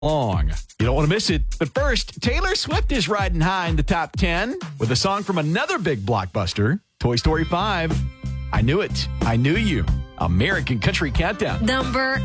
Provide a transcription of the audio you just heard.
long. You don't want to miss it. But first, Taylor Swift is riding high in the top 10 with a song from another big blockbuster, Toy Story 5. I Knew It. I Knew You. American Country Countdown. Number